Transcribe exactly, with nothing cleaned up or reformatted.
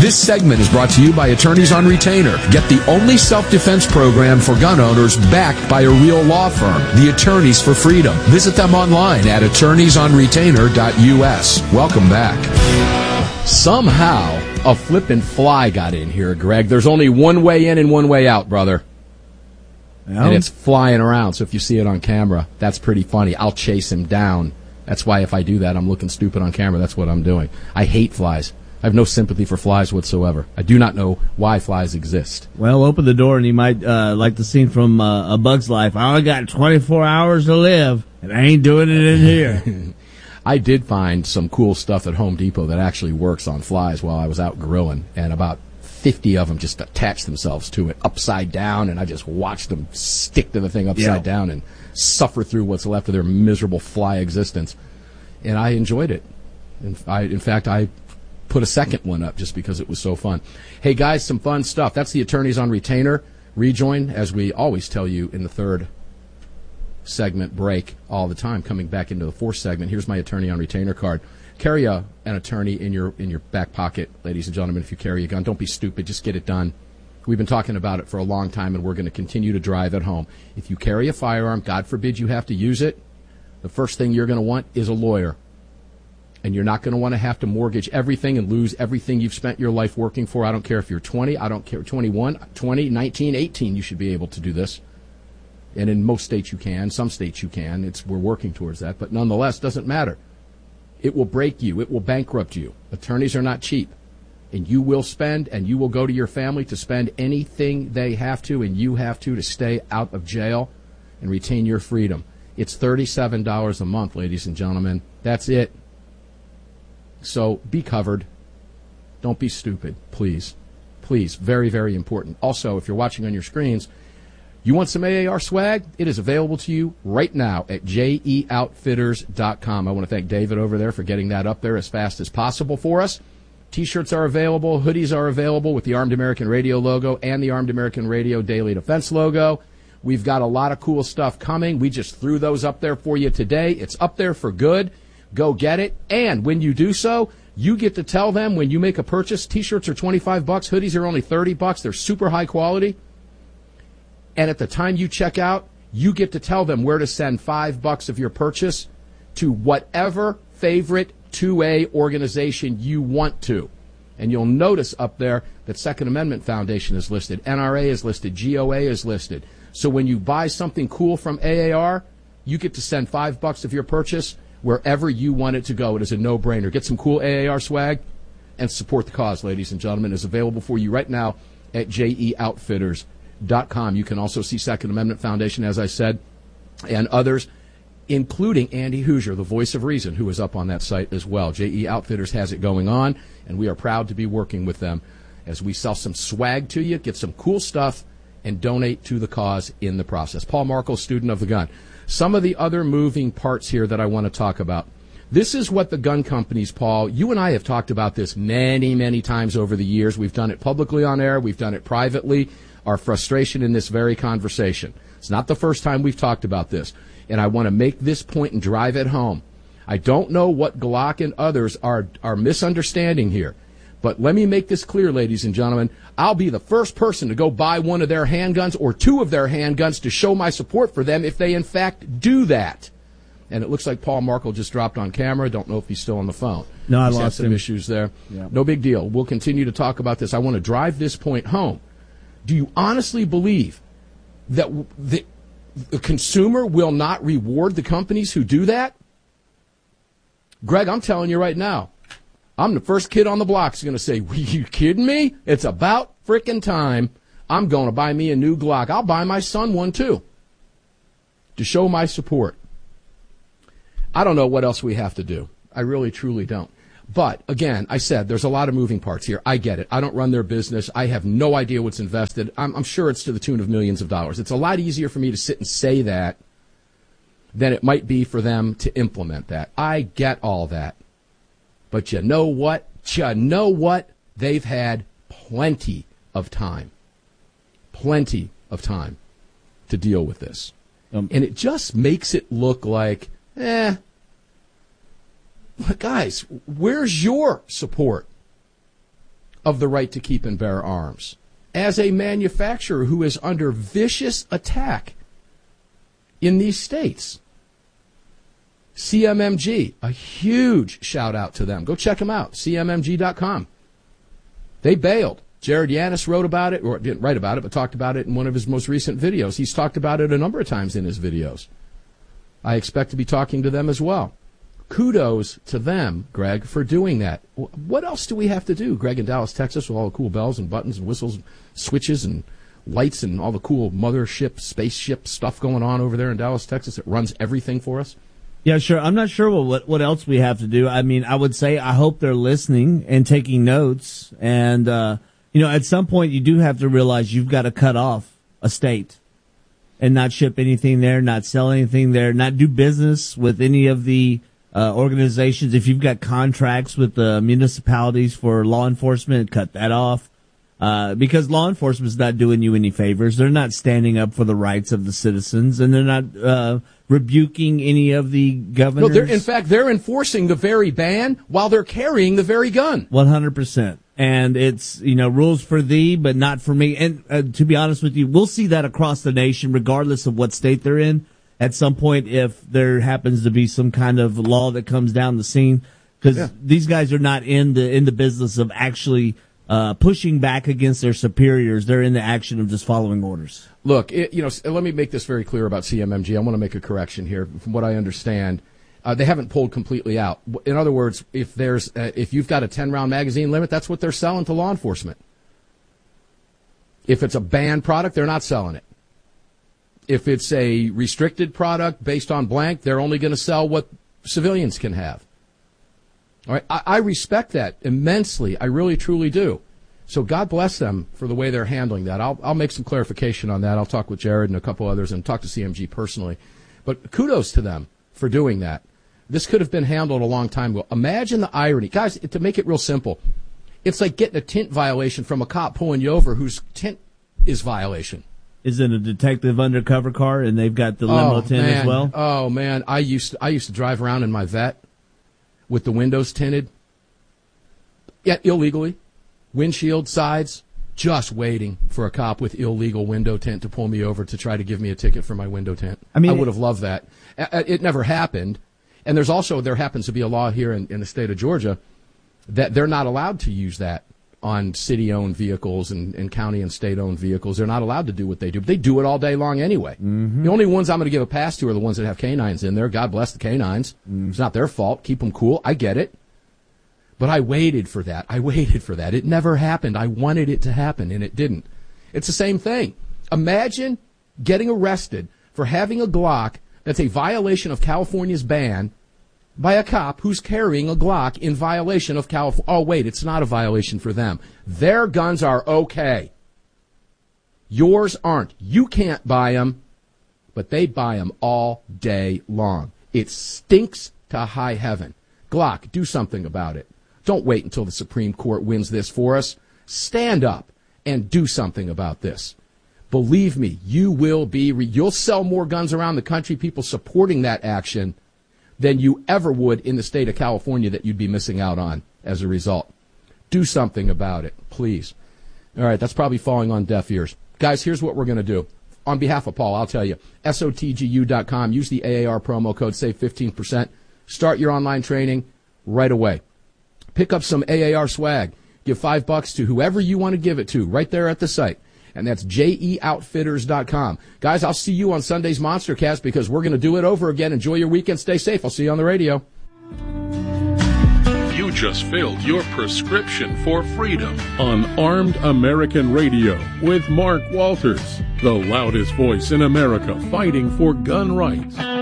This segment is brought to you by Attorneys on Retainer. Get the only self-defense program for gun owners backed by a real law firm, the Attorneys for Freedom. Visit them online at attorneys on retainer dot U S. Welcome back. Somehow, a flippin' fly got in here, Greg. There's only one way in and one way out, brother. Well, and it's flying around, so if you see it on camera, that's pretty funny. I'll chase him down. That's why if I do that, I'm looking stupid on camera. That's what I'm doing. I hate flies. I have no sympathy for flies whatsoever. I do not know why flies exist. Well, open the door and you might, uh, like the scene from uh, A Bug's Life. I only got twenty-four hours to live, and I ain't doing it in here. I did find some cool stuff at Home Depot that actually works on flies while I was out grilling, and about fifty of them just attached themselves to it upside down, and I just watched them stick to the thing upside Yeah. down and suffer through what's left of their miserable fly existence. And I enjoyed it. And I, in fact, I put a second one up just because it was so fun. Hey, guys, some fun stuff. That's the Attorneys on Retainer. Rejoin, as we always tell you in the third segment break all the time, coming back into the fourth segment. Here's my Attorney on Retainer card. Carry a, an attorney in your in your back pocket, ladies and gentlemen. If you carry a gun, don't be stupid. Just get it done. We've been talking about it for a long time, and we're going to continue to drive it home. If you carry a firearm, God forbid you have to use it, the first thing you're going to want is a lawyer. And you're not going to want to have to mortgage everything and lose everything you've spent your life working for. I don't care if you're twenty, I don't care, twenty-one, twenty, nineteen, eighteen, you should be able to do this. And in most states you can, some states you can. It's, we're working towards that, but nonetheless, doesn't matter. It will break you. It will bankrupt you. Attorneys are not cheap. And you will spend, and you will go to your family to spend anything they have to, and you have to, to stay out of jail and retain your freedom. It's thirty-seven dollars a month, ladies and gentlemen. That's it. So be covered. Don't be stupid, please. Please, very, very important. Also, if you're watching on your screens, you want some A A R swag? It is available to you right now at J E outfitters dot com. I want to thank David over there for getting that up there as fast as possible for us. T-shirts are available. Hoodies are available with the Armed American Radio logo and the Armed American Radio Daily Defense logo. We've got a lot of cool stuff coming. We just threw those up there for you today. It's up there for good. Go get it. And when you do so, you get to tell them when you make a purchase, T-shirts are twenty-five bucks, hoodies are only thirty bucks. They're super high quality. And at the time you check out, you get to tell them where to send five bucks of your purchase to whatever favorite two A organization you want to. And you'll notice up there that Second Amendment Foundation is listed, N R A is listed, G O A is listed. So when you buy something cool from A A R, you get to send five bucks of your purchase wherever you want it to go. It is a no-brainer. Get some cool A A R swag and support the cause, ladies and gentlemen. It's available for you right now at J E outfitters dot com. You can also see Second Amendment Foundation, as I said, and others, including Andy Hoosier, the voice of reason, who is up on that site as well. J E Outfitters has it going on, and we are proud to be working with them as we sell some swag to you, get some cool stuff, and donate to the cause in the process. Paul Markel, student of the gun. Some of the other moving parts here that I want to talk about. This is what the gun companies, Paul, you and I have talked about this many, many times over the years. We've done it publicly on air. We've done it privately. Our frustration in this very conversation. It's not the first time we've talked about this. And I want to make this point and drive it home. I don't know what Glock and others are, are misunderstanding here. But let me make this clear, ladies and gentlemen. I'll be the first person to go buy one of their handguns or two of their handguns to show my support for them if they, in fact, do that. And it looks like Paul Markel just dropped on camera. Don't know if he's still on the phone. No, I he's lost had some him. issues there. Yeah. No big deal. We'll continue to talk about this. I want to drive this point home. Do you honestly believe that the, the consumer will not reward the companies who do that? Greg, I'm telling you right now, I'm the first kid on the block who's going to say, "Are you kidding me? It's about frickin' time. I'm going to buy me a new Glock. I'll buy my son one, too, to show my support." I don't know what else we have to do. I really, truly don't. But, again, I said there's a lot of moving parts here. I get it. I don't run their business. I have no idea what's invested. I'm, I'm sure it's to the tune of millions of dollars. It's a lot easier for me to sit and say that than it might be for them to implement that. I get all that. But you know what? You know what? They've had plenty of time. Plenty of time to deal with this. Um, and it just makes it look like, eh, guys, where's your support? of the right to keep and bear arms. As a manufacturer who is under vicious attack in these states. C M M G, a huge shout out to them. Go check them out, C M M G dot com. They bailed. Jared Yanis wrote about it, or didn't write about it, but talked about it in one of his most recent videos. He's talked about it a number of times in his videos. I expect to be talking to them as well. Kudos to them, Greg, for doing that. What else do we have to do, Greg, in Dallas, Texas, with all the cool bells and buttons and whistles, and switches and lights and all the cool mothership, spaceship stuff going on over there in Dallas, Texas? It runs everything for us. Yeah, sure. I'm not sure what what else we have to do. I mean, I would say I hope they're listening and taking notes. And, uh, you know, at some point you do have to realize you've got to cut off a state and not ship anything there, not sell anything there, not do business with any of the uh, organizations. If you've got contracts with the municipalities for law enforcement, cut that off. Uh, because law enforcement is not doing you any favors. They're not standing up for the rights of the citizens, and they're not uh, rebuking any of the governors. No, they're, in fact, they're enforcing the very ban while they're carrying the very gun. one hundred percent. And it's, you know, rules for thee, but not for me. And uh, to be honest with you, we'll see that across the nation, regardless of what state they're in. At some point, if there happens to be some kind of law that comes down the scene, because yeah. these guys are not in the in the business of actually Uh, pushing back against their superiors. They're in the action of just following orders. Look, it, you know, let me make this very clear about C M M G. I want to make a correction here. From what I understand, uh, they haven't pulled completely out. In other words, if there's uh, if you've got a ten round magazine limit, that's what they're selling to law enforcement. If it's a banned product, they're not selling it. If it's a restricted product based on blank, they're only going to sell what civilians can have. All right, I, I respect that immensely. I really, truly do. So God bless them for the way they're handling that. I'll, I'll make some clarification on that. I'll talk with Jared and a couple others and talk to C M G personally. But kudos to them for doing that. This could have been handled a long time ago. Imagine the irony. Guys, to make it real simple, it's like getting a tint violation from a cop pulling you over whose tint is violation. Is it a detective undercover car and they've got the limo oh, tint man. as well? Oh, man. I used to, I used to drive around in my Vet with the windows tinted, yet illegally, windshield sides, just waiting for a cop with illegal window tint to pull me over to try to give me a ticket for my window tint. I mean, I would have loved that. It never happened. And there's also, there happens to be a law here in, in the state of Georgia that they're not allowed to use that on city-owned vehicles and, and county and state-owned vehicles. They're not allowed to do what they do. But they do it all day long anyway. Mm-hmm. The only ones I'm going to give a pass to are the ones that have canines in there. God bless the canines. Mm. It's not their fault. Keep them cool. I get it. But I waited for that. I waited for that. It never happened. I wanted it to happen, and it didn't. It's the same thing. Imagine getting arrested for having a Glock that's a violation of California's ban by a cop who's carrying a Glock in violation of California. Oh, wait, it's not a violation for them. Their guns are okay. Yours aren't. You can't buy them, but they buy them all day long. It stinks to high heaven. Glock, do something about it. Don't wait until the Supreme Court wins this for us. Stand up and do something about this. Believe me, you will be, re- you'll sell more guns around the country, people supporting that action, than you ever would in the state of California that you'd be missing out on as a result. Do something about it, please. All right, that's probably falling on deaf ears. Guys, here's what we're going to do. On behalf of Paul, I'll tell you, S O T G U dot com. Use the A A R promo code, save fifteen percent. Start your online training right away. Pick up some A A R swag. Give five bucks to whoever you want to give it to right there at the site. And that's J E outfitters dot com. Guys, I'll see you on Sunday's MonsterCast because we're going to do it over again. Enjoy your weekend. Stay safe. I'll see you on the radio. You just filled your prescription for freedom on Armed American Radio with Mark Walters, the loudest voice in America fighting for gun rights.